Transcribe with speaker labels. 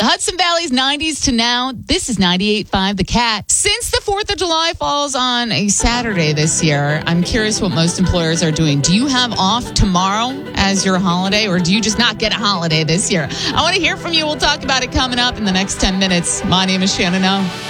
Speaker 1: Hudson Valley's 90s to now. This is 98.5 The Cat. Since the 4th of July falls on a Saturday this year, I'm curious what most employers are doing. Do you have off tomorrow as your holiday, or do you just not get a holiday this year? I want to hear from you. We'll talk about it coming up in the next 10 minutes. My name is Shannon O.